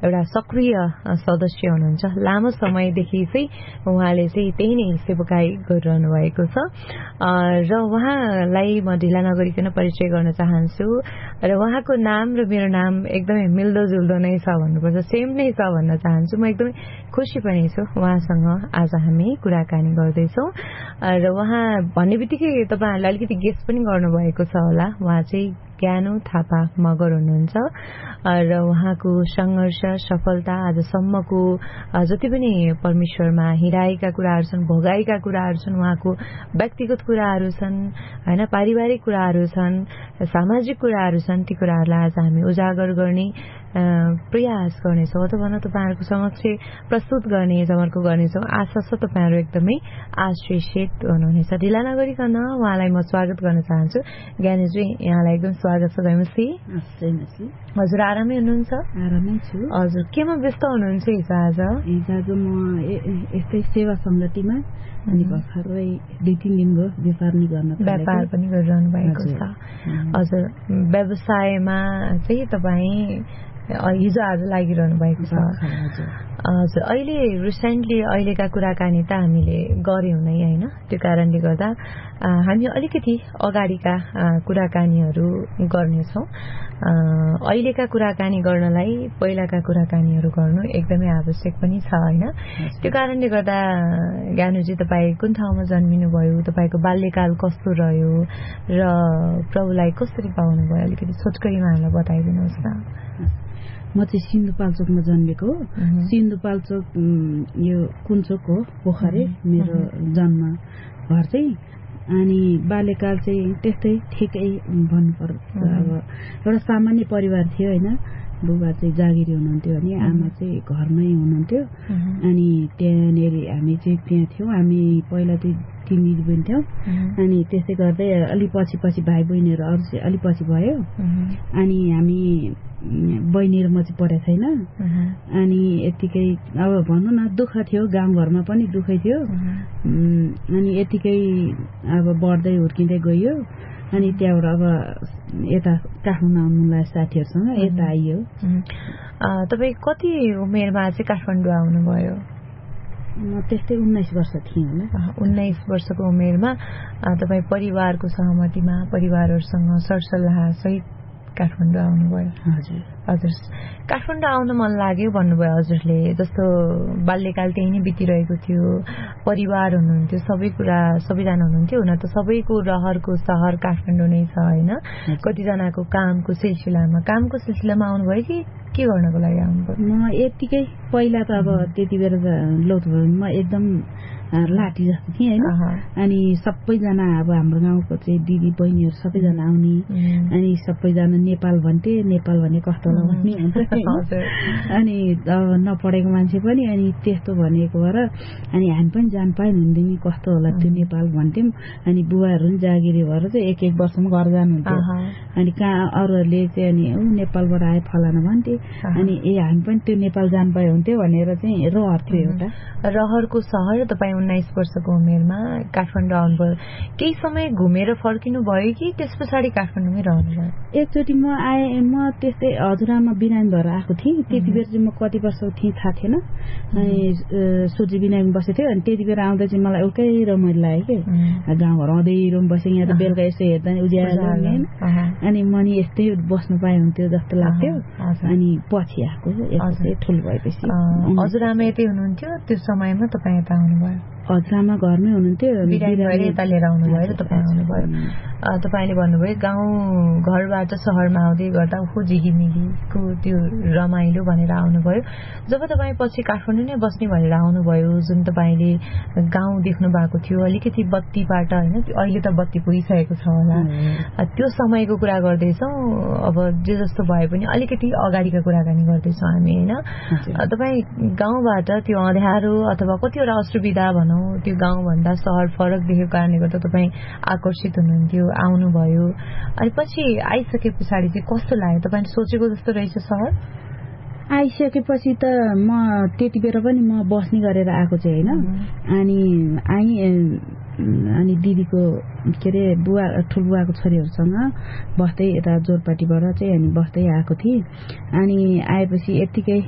एउटा सक्रिय सदस्य हुनुहुन्छ। लामो समयदेखि चाहिँ उहाँले चाहिँ त्यही नै सेवाकाई गरिरहनु भएको छ र उहाँलाई म ढिला नगरिकन परिचय गर्न चाहन्छु। र उहाँको नाम र मेरो नाम एकदमै मिल्दोजुल्दो नै छ भन्नुपर्छ, सेम नै छ भन्न चाहन्छु। म एकदमै खुसी पनि छु उहाँसँग आज हामी कुराकानी गर्दैछौँ। र उहाँ भन्ने बित्तिकै तपाईँहरूले अलिकति गेस पनि गर्नुभएको छ होला, उहाँ चाहिँ ज्ञानु थापा मगर हुनुहुन्छ र उहाँको सङ्घर्ष सफलता आजसम्मको जति पनि परमेश्वरमा हिँडाएका कुराहरू छन्, भोगाएका कुराहरू छन्, उहाँको व्यक्तिगत कुराहरू छन् होइन, पारिवारिक कुराहरू छन्, सामाजिक कुराहरू छन्, ती कुराहरूलाई आज हामी उजागर गर्ने प्रयास गर्नेछौँ अथवा तपाईँहरूको समक्ष प्रस्तुत गर्ने समर्पण गर्नेछौँ। आशा छ तपाईँहरू एकदमै आशीषित हुनुहुनेछ। ढिला नगरिकन उहाँलाई म स्वागत गर्न चाहन्छु। ज्ञानीजी, यहाँलाई एकदम स्वागत छ। जयमसी। हजुर आरामै हुनुहुन्छ? आरामै छु। हजुर, केमा व्यस्त हुनुहुन्छ आज? आज म यस्तै सेवा सङ्गतिमा अनि भर्खरै 2-3 दिन भयो व्यापार पनि गरिरहनु भएको छ। हजुर, व्यवसायमा चाहिँ तपाईँ हिजो आज लागिरहनु भएको छ। हजुर, अहिले रिसेन्टली अहिलेका कुराकानी त हामीले गऱ्यौँ नै होइन, त्यो कारणले गर्दा हामी अलिकति अगाडिका कुराकानीहरू गर्नेछौँ। अहिलेका कुराकानी गर्नलाई पहिलाका कुराकानीहरू गर्नु एकदमै आवश्यक पनि छ होइन। त्यो कारणले गर्दा ज्ञानुजी, तपाईँ कुन ठाउँमा जन्मिनुभयो, तपाईँको बाल्यकाल कस्तो रह्यो र प्रभुलाई कसरी पाउनुभयो, अलिकति छोटकरीमा हामीलाई बताइदिनुहोस् न। म चाहिँ सिन्धुपाल्चोकमा जन्मेको हो। सिन्धुपाल्चोक यो कुञ्चोक हो, पोखरे मेरो जन्म घर चाहिँ। अनि बाल्यकाल चाहिँ त्यस्तै ठिकै भन्नुपर्छ। अब एउटा सामान्य परिवार थियो होइन। बुबा चाहिँ जागिरी हुनुहुन्थ्यो अनि आमा चाहिँ घरमै हुनुहुन्थ्यो। अनि त्यहाँनिर हामी चाहिँ त्यहाँ थियौँ। हामी पहिला चाहिँ 3 दिदी बहिनी थियौँ। अनि त्यस्तै गर्दै अलि पछि भाइ बहिनीहरू अरू चाहिँ अलि पछि भयो। अनि हामी बहिनी र म चाहिँ पढेको छैन। अनि यतिकै अब भनौँ न दुःख थियो, गाउँघरमा पनि दुःखै थियो। अनि यतिकै अब बढ्दै हुर्किँदै गयो। अनि त्यहाँबाट अब यता काठमाडौँ आउनुलाई साथीहरूसँग यता आइयो। तपाईँ कति उमेरमा चाहिँ काठमाडौँ आउनुभयो? म त्यस्तै 19 वर्ष थिएँ होला। 19 वर्षको उमेरमा तपाईँ परिवारको सहमतिमा परिवारहरूसँग सरसल्लाह सहित काठमाडौँ आउनुभयो? हजुर। काठमाडौँ आउन मन लाग्यो भन्नुभयो हजुरले, जस्तो बाल्यकाल त्यही नै बितिरहेको थियो, परिवार हुनुहुन्थ्यो, सबैजना हुनुहुन्थ्यो। हुन त सबैको रहरको सहर काठमाडौँ नै छ होइन। कतिजनाको कामको सिलसिलामा आउनुभयो कि के गर्नको लागि आउनुभयो? म यतिकै पहिला त अब त्यति बेला म एकदम लाठी जस्तो थिएँ होइन। अनि सबैजना अब हाम्रो गाउँको चाहिँ दिदी बहिनीहरू सबैजना आउने। अनि सबैजना नेपाल भन्थे, नेपाल भने कस्तो होला भन्ने हुन्छ। अनि अब नपढेको मान्छे पनि अनि त्यस्तो भनेको भएर अनि हामी पनि जान पायौँ, हुँदैन कस्तो होला त्यो नेपाल भन्थ्यौँ। अनि बुवाहरू पनि जागिरी भएर चाहिँ 1-1 वर्षमा घर जानुहुन्थ्यो। अनि कहाँ अरूहरूले चाहिँ अनि नेपालबाट आए फलाना भन्थे। अनि हामी पनि त्यो नेपाल जान पाए हुन्थ्यो भनेर चाहिँ रहर थियो एउटा। रहरको सहर तपाईँ 19 वर्षको उमेरमा काठमाडौँ आउनुभयो। केही समय घुमेर फर्किनु भयो कि त्यस पछाडि काठमाडौँमै रहनुभयो? एकचोटि म त्यस्तै हजुरआमा बिरामी भएर आएको थिएँ। त्यति बेर चाहिँ म कति वर्षको थिएँ थाहा थिएन। अनि सूर्य बिरामी बसेको थियो। अनि त्यति बेर आउँदा चाहिँ मलाई एउटै रमाइलो लाग्यो कि गाउँघर आउँदै रुम बसेँ। यहाँ त बेलुका यसो हेर्दा उज्यालो होइन। अनि मनी यस्तै बस्नु पाए हुन्थ्यो जस्तो लाग्थ्यो। अनि पछि आएको ठुलो भएपछि। हजुरआमा यतै हुनुहुन्थ्यो त्यो समयमा, तपाईँ यता आउनुभयो? हजुरआमा घरमै हुनुहुन्थ्यो, यता लिएर आउनुभयो र तपाईँ आउनुभयो। तपाईँले भन्नुभयो गाउँ घरबाट सहरमा आउँदै गर्दा झिकिमिकीको त्यो रमाइलो भनेर आउनुभयो। जब तपाईँ पछि काठमाडौँ नै बस्ने भनेर आउनुभयो, जुन तपाईँले गाउँ देख्नु भएको थियो अलिकति बत्तीबाट होइन, अहिले त बत्ती पुगिसकेको छ होला, त्यो समयको कुरा गर्दैछौँ। अब जे जस्तो भए पनि अलिकति अगाडिका कुराकानी गर्दैछौँ हामी होइन। तपाईँ गाउँबाट त्यो अँध्यारो अथवा कतिवटा असुविधा भनौँ त्यो गाउँभन्दा सहर फरक देखेको कारणले गर्दा तपाईँ आकर्षित हुनुहुन्थ्यो, आउनुभयो। अनि पछि आइसके पछाडि चाहिँ कस्तो लाग्यो? तपाईँ सोचेको जस्तो रहेछ सहर? आइसकेपछि त म त्यति बेर पनि म बस्ने गरेर आएको चाहिँ होइन। अनि दिदीको के अरे बुवा ठुलबुवाको छोरीहरूसँग बस्दै यता जोरपाटीबाट चाहिँ अनि बस्दै आएको थिएँ। अनि आएपछि यत्तिकै